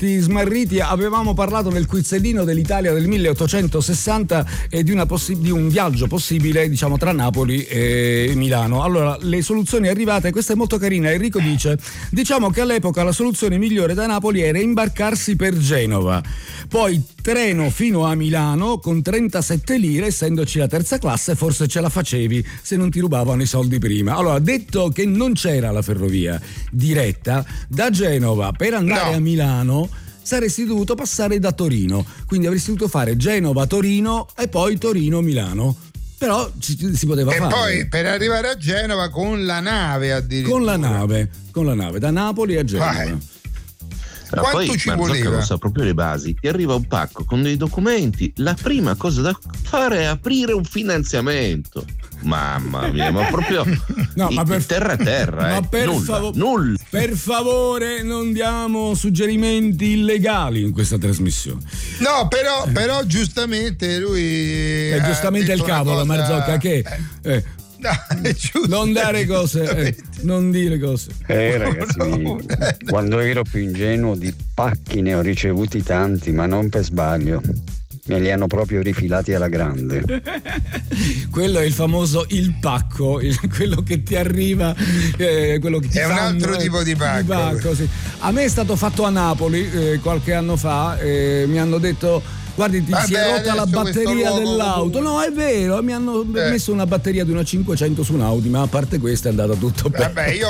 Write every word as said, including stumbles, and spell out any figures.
ti smarriti. Avevamo parlato nel quizzellino dell'Italia del milleottocentosessanta e di, una possi- di un viaggio possibile, diciamo, tra Napoli e Milano. Allora, le soluzioni arrivate, questa è molto carina. Enrico dice: diciamo che all'epoca la soluzione migliore da Napoli era imbarcarsi per Genova, poi treno fino a Milano con trentasette lire, essendoci la terza classe forse ce la facevi se non ti rubavano i soldi prima. Allora, detto che non c'era la ferrovia diretta da Genova per andare no. a Milano, saresti dovuto passare da Torino, quindi avresti dovuto fare Genova-Torino e poi Torino-Milano. Però ci, si poteva e fare. E poi per arrivare a Genova con la nave addirittura. Con la nave, con la nave, da Napoli a Genova. Vai. Ma Quanto poi ci Marzocca voleva? non sa proprio le basi. Ti arriva un pacco con dei documenti, la prima cosa da fare è aprire un finanziamento. Mamma mia, ma proprio no, ma per, terra a terra, ma eh. per, nulla, fav- nulla. per favore non diamo suggerimenti illegali in questa trasmissione. No, però, però giustamente lui è giustamente il cavolo, cosa... Marzocca, che eh, no, è giusto, non dare cose, eh, non dire cose. Eh ragazzi, no, quando ero più ingenuo di pacchi ne ho ricevuti tanti, ma non per sbaglio. Me li hanno proprio rifilati alla grande. Quello è il famoso il pacco, il, quello che ti arriva, eh, quello che ti è fanno, un altro eh, tipo di pacco, di pacco sì. A me è stato fatto a Napoli eh, qualche anno fa, eh, mi hanno detto: guardi, ti Vabbè, si è rotta la batteria dell'auto. No, è vero, mi hanno eh. messo una batteria di una cinquecento su un Audi, ma a parte questa è andata tutto bene. Vabbè, io